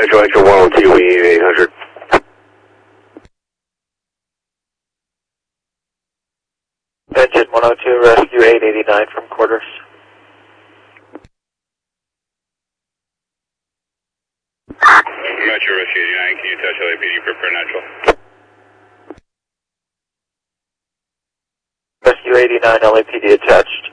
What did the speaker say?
Metro Extra 102, we need 800. Engine 102, rescue 889 from quarters. Metro Rescue 89, can you touch LAPD for Pernatural? Rescue 89, LAPD attached.